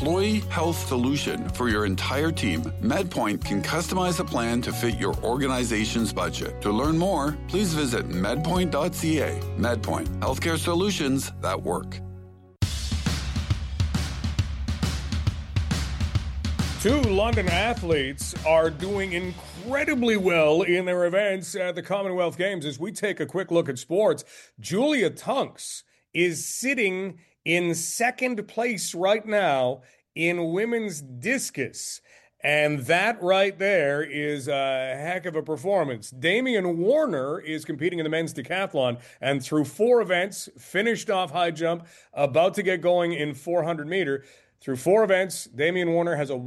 employee health solution for your entire team, MedPoint can customize a plan to fit your organization's budget. To learn more, please visit medpoint.ca. MedPoint, healthcare solutions that work. Two London athletes are doing incredibly well in their events at the Commonwealth Games. As we take a quick look at sports, Julia Tunks is sitting in second place right now in women's discus. And that right there is a heck of a performance. Damian Warner is competing in the men's decathlon and through 4 events, finished off high jump, about to get going in 400 meter. Through 4 events, Damian Warner has a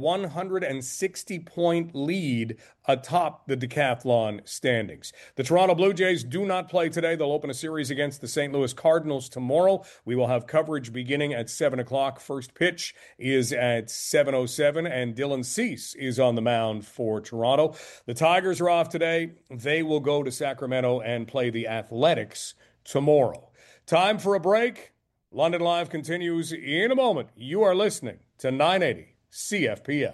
160-point lead atop the decathlon standings. The Toronto Blue Jays do not play today. They'll open a series against the St. Louis Cardinals tomorrow. We will have coverage beginning at 7 o'clock. First pitch is at 7:07, and Dylan Cease is on the mound for Toronto. The Tigers are off today. They will go to Sacramento and play the Athletics tomorrow. Time for a break. London Live continues in a moment. You are listening to 980 CFPL.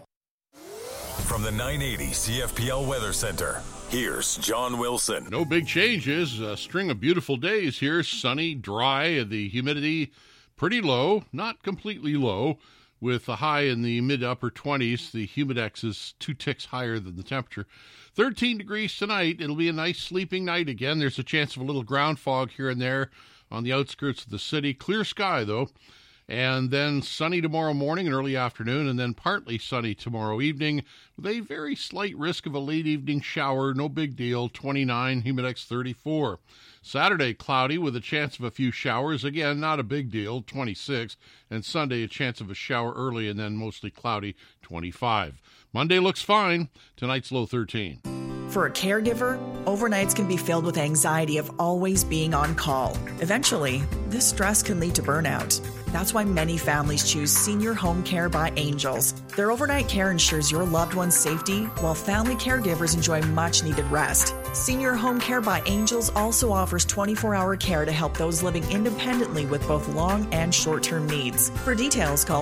From the 980 CFPL Weather Center, here's John Wilson. No big changes. A string of beautiful days here. Sunny, dry, the humidity pretty low, not completely low, with a high in the mid-upper 20s. The humidex is 2 ticks higher than the temperature. 13 degrees tonight. It'll be a nice sleeping night again. There's a chance of a little ground fog here and there on the outskirts of the city. Clear sky, though. And then sunny tomorrow morning and early afternoon, and then partly sunny tomorrow evening with a very slight risk of a late evening shower. No big deal. 29, humidex 34. Saturday, cloudy with a chance of a few showers. Again, not a big deal. 26. And Sunday, a chance of a shower early and then mostly cloudy. 25. Monday looks fine. Tonight's low 13. For a caregiver, overnights can be filled with anxiety of always being on call. Eventually, this stress can lead to burnout. That's why many families choose Senior Home Care by Angels. Their overnight care ensures your loved one's safety, while family caregivers enjoy much-needed rest. Senior Home Care by Angels also offers 24-hour care to help those living independently with both long and short-term needs. For details, call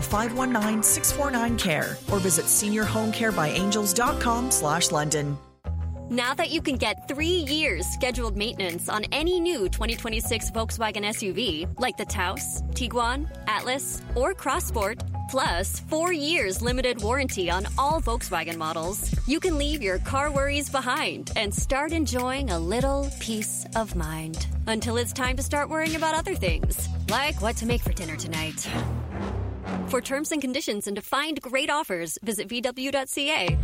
519-649-CARE or visit seniorhomecarebyangels.com/London. Now that you can get 3 years scheduled maintenance on any new 2026 Volkswagen SUV, like the Taos, Tiguan, Atlas, or Crossport, plus 4 years limited warranty on all Volkswagen models, you can leave your car worries behind and start enjoying a little peace of mind. Until it's time to start worrying about other things, like what to make for dinner tonight. For terms and conditions and to find great offers, visit VW.ca.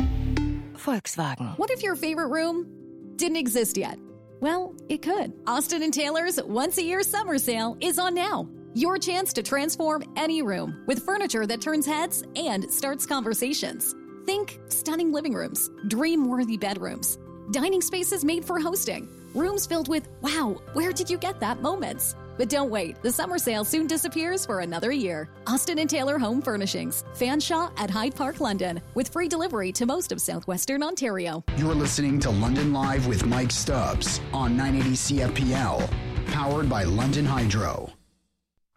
Volkswagen. What if your favorite room didn't exist yet? Well, it could. Austin & Taylor's once-a-year summer sale is on now. Your chance to transform any room with furniture that turns heads and starts conversations. Think stunning living rooms, dream-worthy bedrooms, dining spaces made for hosting, rooms filled with, wow, where did you get that moments? But don't wait, the summer sale soon disappears for another year. Austin & Taylor Home Furnishings, Fanshawe at Hyde Park, London, with free delivery to most of southwestern Ontario. You're listening to London Live with Mike Stubbs on 980 CFPL, powered by London Hydro.